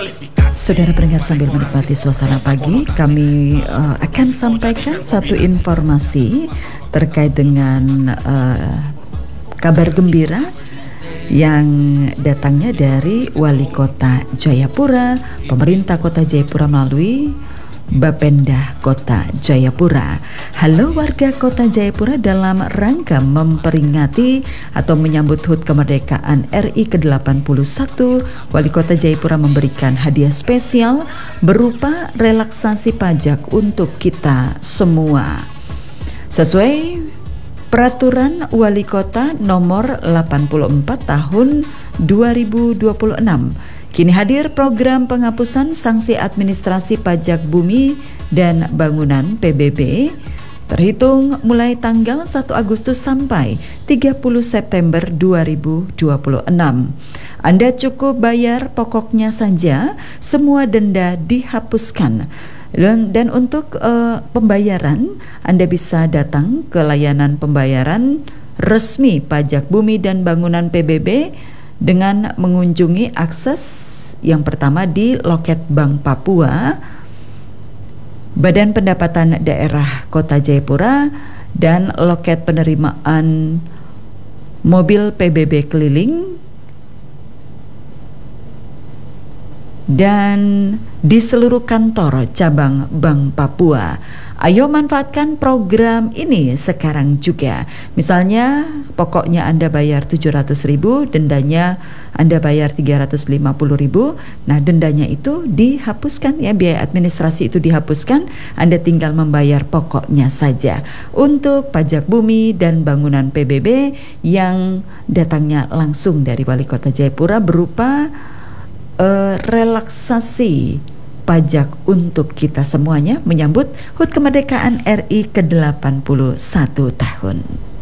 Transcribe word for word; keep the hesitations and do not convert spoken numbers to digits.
Saudara pendengar, sambil menikmati suasana pagi, kami uh, akan sampaikan satu informasi terkait dengan uh, kabar gembira yang datangnya dari Wali Kota Jayapura, pemerintah Kota Jayapura melalui Bapenda Kota Jayapura. Halo warga Kota Jayapura, dalam rangka memperingati atau menyambut H U T kemerdekaan R I ke delapan puluh satu, Wali Kota Jayapura memberikan hadiah spesial berupa relaksasi pajak untuk kita semua. Sesuai Peraturan Wali Kota nomor delapan puluh empat tahun dua ribu dua puluh enam, kini hadir program penghapusan sanksi administrasi pajak bumi dan bangunan P B B terhitung mulai tanggal satu Agustus sampai tiga puluh September dua ribu dua puluh enam. Anda cukup bayar pokoknya saja, semua denda dihapuskan. Dan, dan untuk uh, pembayaran, Anda bisa datang ke layanan pembayaran resmi pajak bumi dan bangunan P B B dengan mengunjungi akses yang pertama di loket Bank Papua, Badan Pendapatan Daerah Kota Jayapura, dan loket penerimaan mobil P B B keliling, dan di seluruh kantor cabang Bank Papua. Ayo manfaatkan program ini sekarang juga. Misalnya pokoknya Anda bayar tujuh ratus ribu, dendanya Anda bayar tiga ratus lima puluh ribu. Nah, dendanya itu dihapuskan ya, biaya administrasi itu dihapuskan. Anda tinggal membayar pokoknya saja. Untuk pajak bumi dan bangunan P B B yang datangnya langsung dari Wali Kota Jayapura berupa Uh, relaksasi pajak untuk kita semuanya menyambut H U T kemerdekaan R I ke delapan puluh satu tahun.